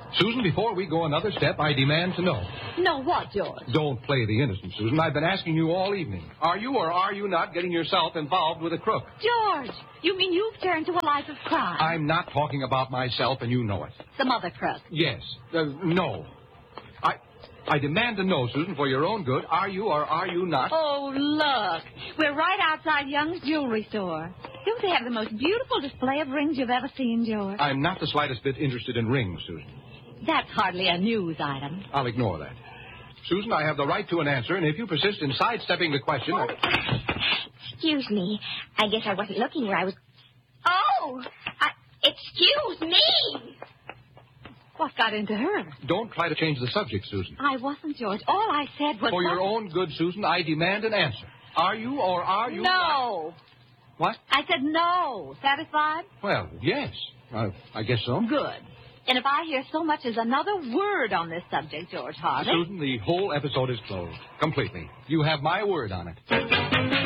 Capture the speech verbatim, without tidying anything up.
Susan, before we go another step, I demand to know. No, what, George? Don't play the innocent, Susan. I've been asking you all evening. Are you or are you not getting yourself involved with a crook? George, you mean you've turned to a life of crime? I'm not talking about myself, and you know it. Some other crook? Yes. Uh, no. I I demand to know, Susan, for your own good, are you or are you not? Oh, look. We're right outside Young's jewelry store. Don't they have the most beautiful display of rings you've ever seen, George? I'm not the slightest bit interested in rings, Susan. That's hardly a news item. I'll ignore that. Susan, I have the right to an answer, and if you persist in sidestepping the question... Oh. I... Excuse me. I guess I wasn't looking where I was... Oh! I... Excuse me! What got into her? Don't try to change the subject, Susan. I wasn't, George. All I said was... For your own good, Susan, I demand an answer. Are you or are you No. not? What? I said no. Satisfied? Well, yes. Uh, I guess so. Good. And if I hear so much as another word on this subject, George Harvey... Susan, the whole episode is closed. Completely. You have my word on it.